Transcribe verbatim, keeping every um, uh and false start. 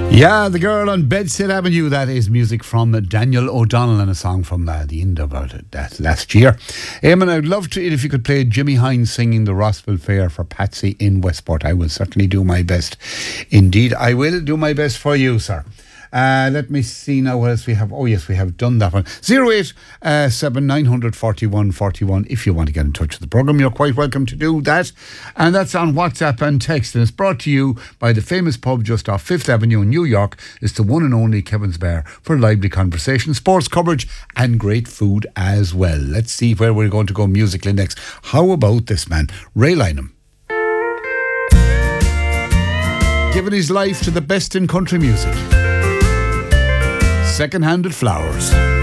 Yeah, The Girl on Bedstead Avenue. That is music from Daniel O'Donnell and a song from uh, the end of uh, that last year. Eamon, I'd love to if you could play Jimmy Hines singing the Rossville Fair for Patsy in Westport. I will certainly do my best. Indeed, I will do my best for you, sir. Uh, let me see now what else we have. Oh yes, we have done that one. zero eight seven nine forty-one forty-one. If you want to get in touch with the programme, you're quite welcome to do that. And that's on WhatsApp and text. And it's brought to you by the famous pub just off Fifth Avenue in New York. It's the one and only Kevin's Bar for lively conversation, sports coverage and great food as well. Let's see where we're going to go musically next. How about this man, Ray Lynham? Giving his life to the best in country music. Second-handed flowers.